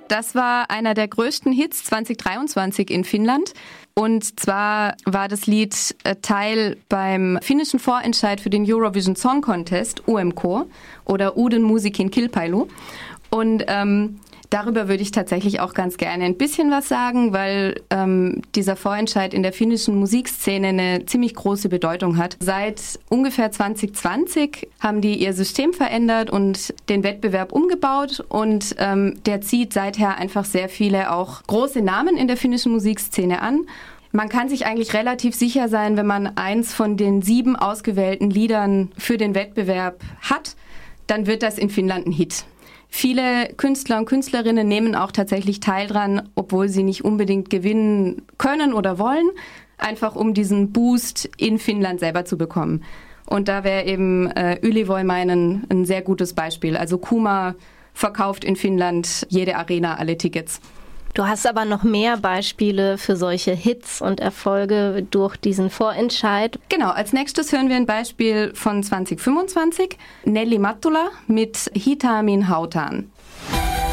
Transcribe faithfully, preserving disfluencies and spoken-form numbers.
Das war einer der größten Hits zwanzig dreiundzwanzig in Finnland. Und zwar war das Lied Teil beim finnischen Vorentscheid für den Eurovision Song Contest, U M K, oder Uuden Musiikin Kilpailu. Und ähm, darüber würde ich tatsächlich auch ganz gerne ein bisschen was sagen, weil ähm, dieser Vorentscheid in der finnischen Musikszene eine ziemlich große Bedeutung hat. Seit ungefähr zwanzig zwanzig haben die ihr System verändert und den Wettbewerb umgebaut und ähm, der zieht seither einfach sehr viele auch große Namen in der finnischen Musikszene an. Man kann sich eigentlich relativ sicher sein, wenn man eins von den sieben ausgewählten Liedern für den Wettbewerb hat, dann wird das in Finnland ein Hit. Viele Künstler und Künstlerinnen nehmen auch tatsächlich teil dran, obwohl sie nicht unbedingt gewinnen können oder wollen, einfach um diesen Boost in Finnland selber zu bekommen. Und da wäre eben äh, Ylivoimainen ein sehr gutes Beispiel. Also Kuma verkauft in Finnland jede Arena alle Tickets. Du hast aber noch mehr Beispiele für solche Hits und Erfolge durch diesen Vorentscheid. Genau, als nächstes hören wir ein Beispiel von zwanzig fünfundzwanzig. Nelly Mattula mit Hitamin Hautaan.